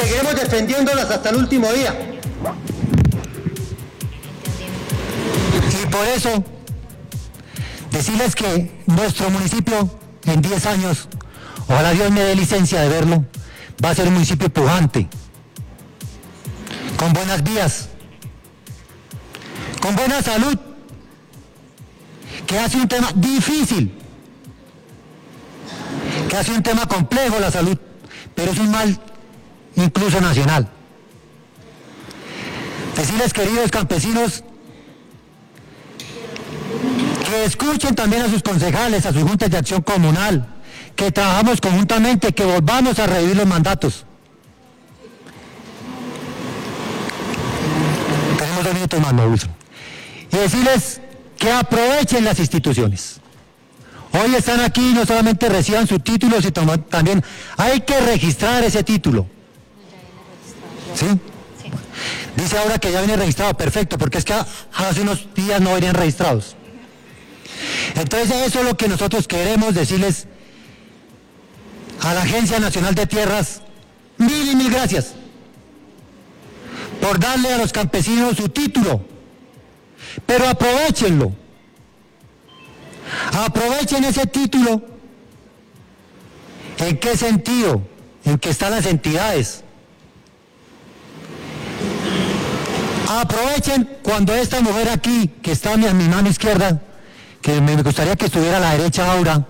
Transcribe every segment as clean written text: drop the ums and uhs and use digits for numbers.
seguiremos defendiéndolas hasta el último día. Y por eso, decirles que nuestro municipio en 10 años, ojalá Dios me dé licencia de verlo, va a ser un municipio pujante, con buenas vías, con buena salud, que hace un tema difícil, que hace un tema complejo la salud, pero es un mal incluso nacional. Decirles, queridos campesinos, que escuchen también a sus concejales, a sus juntas de acción comunal, que trabajamos conjuntamente, que volvamos a revivir los mandatos. Tenemos 2 minutos más, no uso. Y decirles que aprovechen las instituciones. Hoy están aquí, no solamente reciban su título, sino también hay que registrar ese título. ¿Sí? Sí. Dice ahora que ya viene registrado, perfecto, porque es que hace unos días no venían registrados. Entonces eso es lo que nosotros queremos decirles a la Agencia Nacional de Tierras, mil y mil gracias por darle a los campesinos su título, pero aprovechenlo, aprovechen ese título. ¿En qué sentido? En que están las entidades. Aprovechen cuando esta mujer aquí, que está a mi mano izquierda, que me gustaría que estuviera a la derecha ahora,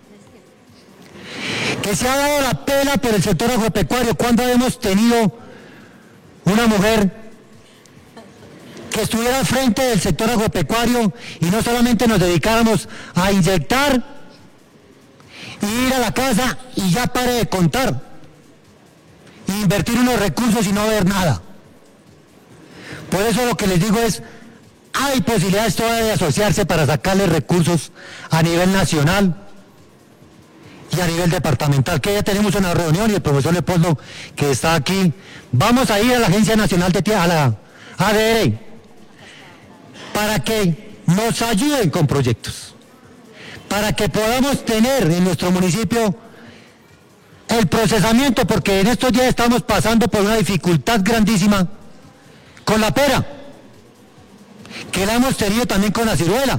que se ha dado la pela por el sector agropecuario. ¿Cuándo hemos tenido una mujer que estuviera al frente del sector agropecuario y no solamente nos dedicáramos a inyectar y ir a la casa y ya pare de contar, e invertir unos recursos y no ver nada? Por eso lo que les digo es, hay posibilidades todavía de asociarse para sacarle recursos a nivel nacional y a nivel departamental, que ya tenemos una reunión y el profesor Leopoldo, que está aquí, vamos a ir a la Agencia Nacional de Tierra, a la ADR, para que nos ayuden con proyectos, para que podamos tener en nuestro municipio el procesamiento, porque en estos días estamos pasando por una dificultad grandísima con la pera, que la hemos tenido también con la ciruela,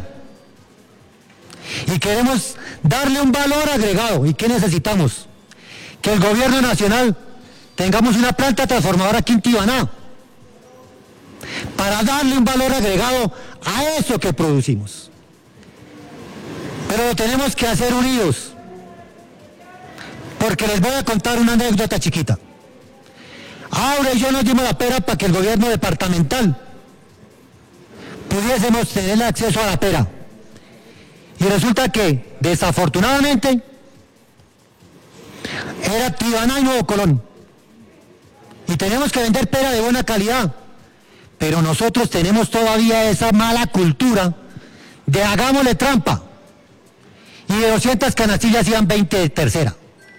y queremos darle un valor agregado. ¿Y qué necesitamos? Que el gobierno nacional tengamos una planta transformadora aquí en Tibaná, para darle un valor agregado a eso que producimos. Pero lo tenemos que hacer unidos, porque les voy a contar una anécdota chiquita. Ahora yo nos dimos la pera para que el gobierno departamental pudiésemos tener acceso a la pera. Y resulta que, desafortunadamente, era Tibaná y Nuevo Colón. Y tenemos que vender pera de buena calidad. Pero nosotros tenemos todavía esa mala cultura de hagámosle trampa. Y de 200 canastillas iban 20 de tercera.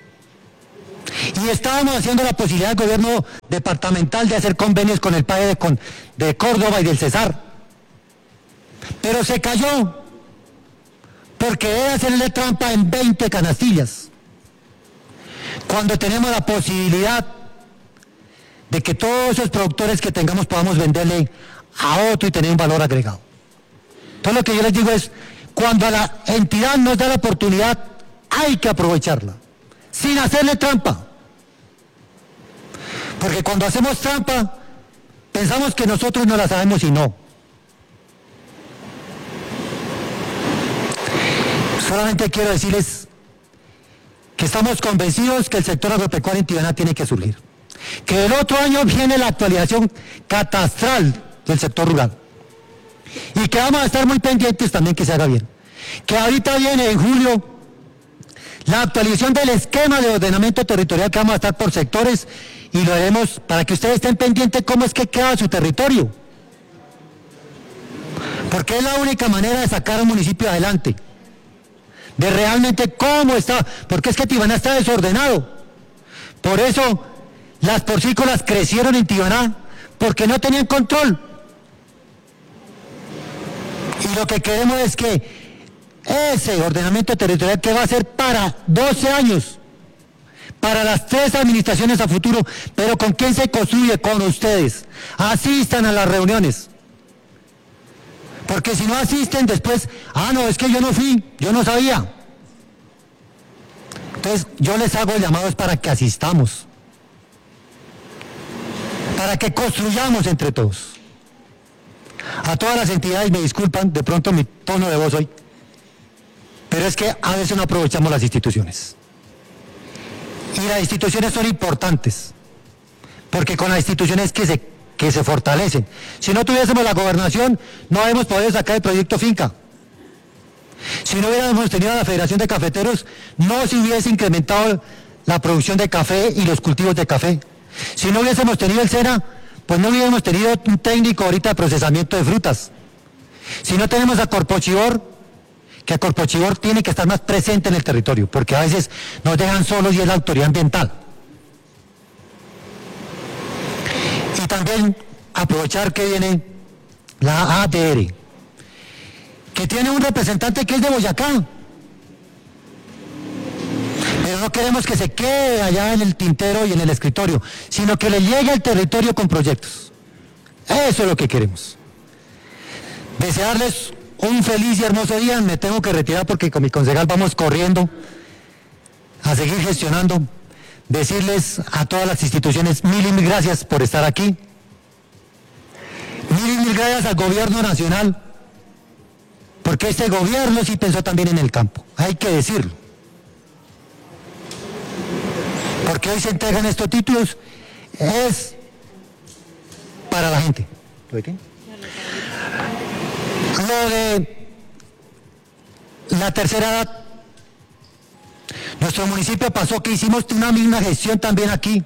Y estábamos haciendo la posibilidad del gobierno departamental de hacer convenios con el PAE de Córdoba y del Cesar. Pero se cayó, porque debe hacerle trampa en 20 canastillas, cuando tenemos la posibilidad de que todos esos productores que tengamos podamos venderle a otro y tener un valor agregado. Entonces lo que yo les digo es, cuando a la entidad nos da la oportunidad, hay que aprovecharla, sin hacerle trampa. Porque cuando hacemos trampa, pensamos que nosotros no la sabemos y no. Solamente quiero decirles que estamos convencidos que el sector agropecuario en Tibaná tiene que surgir. Que el otro año viene la actualización catastral del sector rural. Y que vamos a estar muy pendientes también que se haga bien. Que ahorita viene en julio la actualización del esquema de ordenamiento territorial, que vamos a estar por sectores y lo haremos para que ustedes estén pendientes cómo es que queda su territorio. Porque es la única manera de sacar a un municipio adelante. De realmente cómo está, porque es que Tibaná está desordenado. Por eso las porcícolas crecieron en Tibaná, porque no tenían control. Y lo que queremos es que ese ordenamiento territorial, que va a ser para 12 años, para las 3 administraciones a futuro, pero ¿con quién se construye? Con ustedes. Asistan a las reuniones. Porque si no asisten después, no, es que yo no fui, yo no sabía. Entonces, yo les hago llamados para que asistamos. Para que construyamos entre todos. A todas las entidades, me disculpan de pronto mi tono de voz hoy, pero es que a veces no aprovechamos las instituciones. Y las instituciones son importantes, porque con las instituciones que se fortalecen. Si no tuviésemos la gobernación, no habíamos podido sacar el proyecto Finca. Si no hubiéramos tenido a la Federación de Cafeteros, no se hubiese incrementado la producción de café y los cultivos de café. Si no hubiésemos tenido el SENA, pues no hubiéramos tenido un técnico ahorita de procesamiento de frutas. Si no tenemos a Corpochivor, que a Corpochivor tiene que estar más presente en el territorio, porque a veces nos dejan solos y es la autoridad ambiental. Y también aprovechar que viene la ADR, que tiene un representante que es de Boyacá. Pero no queremos que se quede allá en el tintero y en el escritorio, sino que le llegue al territorio con proyectos. Eso es lo que queremos. Desearles un feliz y hermoso día. Me tengo que retirar porque con mi concejal vamos corriendo a seguir gestionando. Decirles a todas las instituciones mil y mil gracias por estar aquí. Mil y mil gracias al gobierno nacional, porque este gobierno sí pensó también en el campo, hay que decirlo. Porque hoy se entregan estos títulos, es para la gente. ¿Lo de qué? Lo de la tercera edad. Nuestro municipio pasó que hicimos una misma gestión también aquí.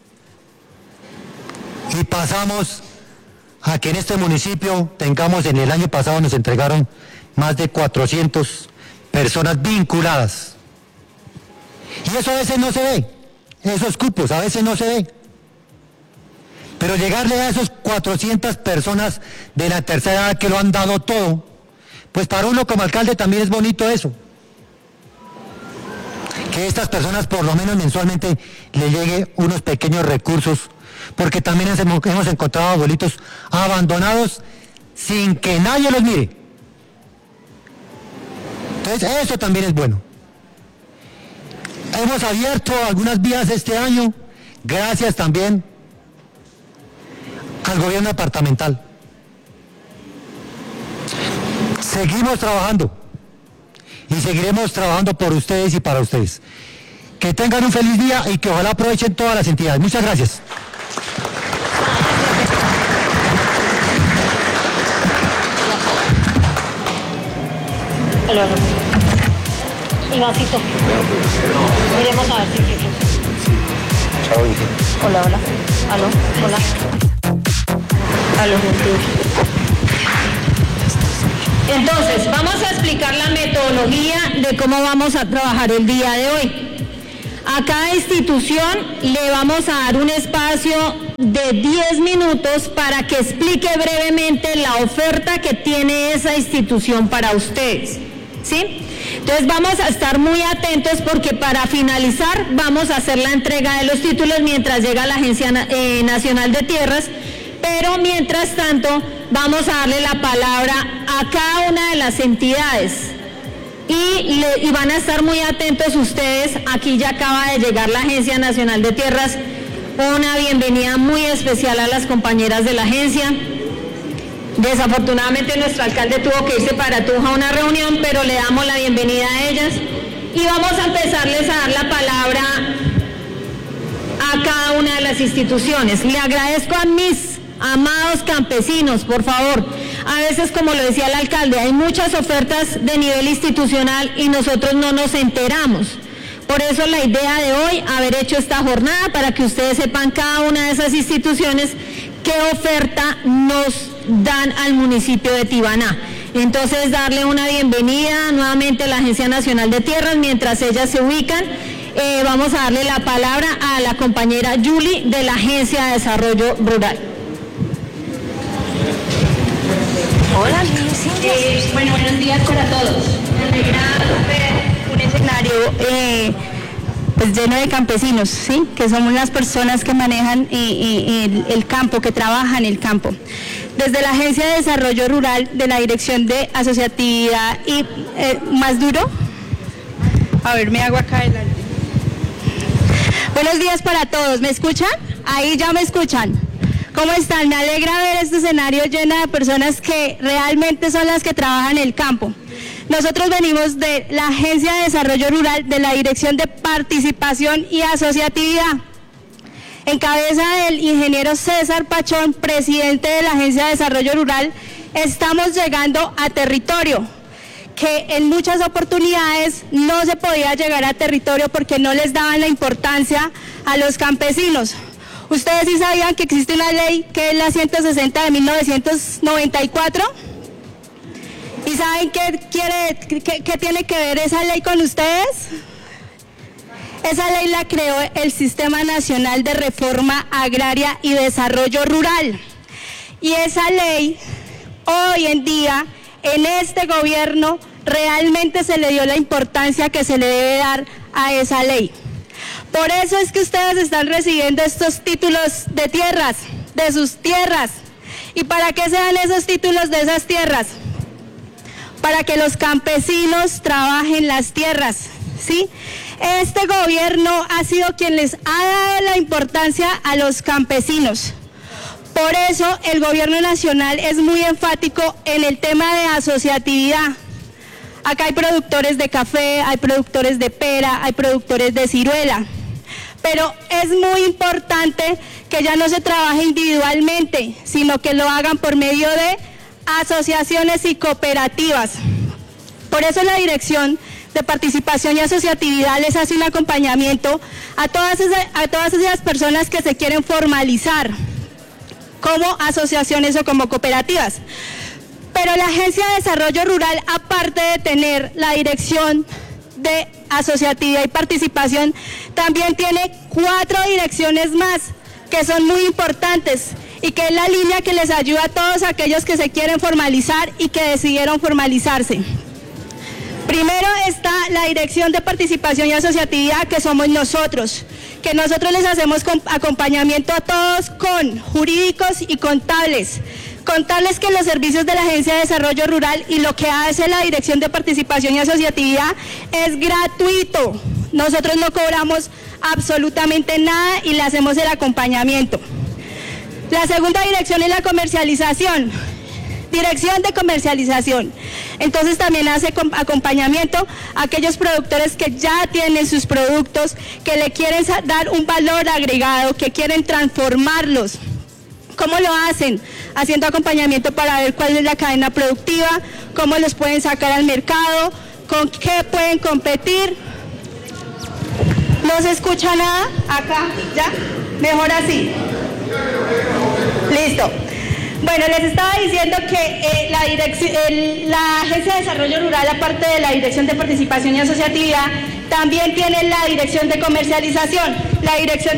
Y pasamos a que en este municipio tengamos, en el año pasado nos entregaron más de 400 personas vinculadas. Y eso a veces no se ve, esos cupos a veces no se ve. Pero llegarle a esos 400 personas de la tercera edad que lo han dado todo, pues para uno como alcalde también es bonito eso. Que estas personas por lo menos mensualmente le llegue unos pequeños recursos, porque también hemos encontrado abuelitos abandonados sin que nadie los mire. Entonces eso también es bueno. Hemos abierto algunas vías este año, gracias también al gobierno departamental. Seguimos trabajando y seguiremos trabajando por ustedes y para ustedes. Que tengan un feliz día y que ojalá aprovechen todas las entidades. Muchas gracias. Ivancito, miremos a ver si quiere. Chao, Hola, hola. Aló, hola. Aló, entonces, vamos a explicar la metodología de cómo vamos a trabajar el día de hoy. A cada institución le vamos a dar un espacio de 10 minutos para que explique brevemente la oferta que tiene esa institución para ustedes, ¿sí? Entonces vamos a estar muy atentos porque para finalizar vamos a hacer la entrega de los títulos mientras llega la Agencia Nacional de Tierras, pero mientras tanto vamos a darle la palabra a cada una de las entidades y van a estar muy atentos ustedes. Aquí ya acaba de llegar la Agencia Nacional de Tierras, una bienvenida muy especial a las compañeras de la agencia. Desafortunadamente nuestro alcalde tuvo que irse para Tunja a una reunión, pero le damos la bienvenida a ellas y vamos a empezarles a dar la palabra a cada una de las instituciones. Le agradezco a mis amados campesinos, por favor. A veces, como lo decía el alcalde, hay muchas ofertas de nivel institucional y nosotros no nos enteramos. Por eso la idea de hoy, haber hecho esta jornada para que ustedes sepan cada una de esas instituciones qué oferta nos dan al municipio de Tibaná. Entonces, darle una bienvenida nuevamente a la Agencia Nacional de Tierras. Mientras ellas se ubican, vamos a darle la palabra a la compañera Yuli de la Agencia de Desarrollo Rural. Hola, Bueno, buenos días para todos. Me alegra ver un escenario pues lleno de campesinos, ¿sí? Que somos las personas que manejan el campo, que trabajan el campo. Desde la Agencia de Desarrollo Rural de la Dirección de Asociatividad y más duro. A ver, me hago acá adelante. Buenos días para todos, ¿me escuchan? Ahí ya me escuchan. ¿Cómo están? Me alegra ver este escenario lleno de personas que realmente son las que trabajan el campo. Nosotros venimos de la Agencia de Desarrollo Rural de la Dirección de Participación y Asociatividad. En cabeza del ingeniero César Pachón, presidente de la Agencia de Desarrollo Rural, estamos llegando a territorio, que en muchas oportunidades no se podía llegar a territorio porque no les daban la importancia a los campesinos. ¿Ustedes sí sabían que existe una ley que es la 160 de 1994? ¿Y saben qué tiene que ver esa ley con ustedes? Esa ley la creó el Sistema Nacional de Reforma Agraria y Desarrollo Rural. Y esa ley, hoy en día, en este gobierno, realmente se le dio la importancia que se le debe dar a esa ley. Por eso es que ustedes están recibiendo estos títulos de tierras, de sus tierras. ¿Y para qué se dan esos títulos de esas tierras? Para que los campesinos trabajen las tierras, ¿sí? Este gobierno ha sido quien les ha dado la importancia a los campesinos. Por eso el gobierno nacional es muy enfático en el tema de asociatividad. Acá hay productores de café, hay productores de pera, hay productores de ciruela. Pero es muy importante que ya no se trabaje individualmente, sino que lo hagan por medio de asociaciones y cooperativas. Por eso la Dirección de Participación y Asociatividad les hace un acompañamiento a todas esas personas que se quieren formalizar como asociaciones o como cooperativas. Pero la Agencia de Desarrollo Rural, aparte de tener la Dirección de Asociatividad y Participación, también tiene 4 direcciones más que son muy importantes y que es la línea que les ayuda a todos aquellos que se quieren formalizar y que decidieron formalizarse. Primero está la Dirección de Participación y Asociatividad, que somos nosotros, que nosotros les hacemos acompañamiento a todos con jurídicos y contables. Contarles que los servicios de la Agencia de Desarrollo Rural y lo que hace la Dirección de Participación y Asociatividad es gratuito. Nosotros no cobramos absolutamente nada y le hacemos el acompañamiento. La segunda dirección es la comercialización. Dirección de Comercialización. Entonces también hace acompañamiento a aquellos productores que ya tienen sus productos, que le quieren dar un valor agregado, que quieren transformarlos. ¿Cómo lo hacen? Haciendo acompañamiento para ver cuál es la cadena productiva, cómo los pueden sacar al mercado, con qué pueden competir. ¿No se escucha nada? Acá, ¿ya? Mejor así. Listo. Bueno, les estaba diciendo que la Agencia de Desarrollo Rural, aparte de la Dirección de Participación y Asociatividad, también tiene la Dirección de Comercialización. La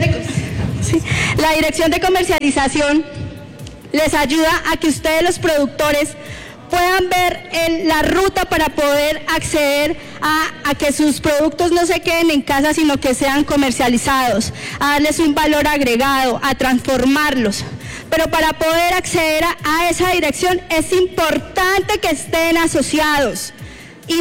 Dirección de Comercialización les ayuda a que ustedes, los productores, puedan ver la ruta para poder acceder a que sus productos no se queden en casa, sino que sean comercializados, a darles un valor agregado, a transformarlos. Pero para poder acceder a esa dirección es importante que estén asociados.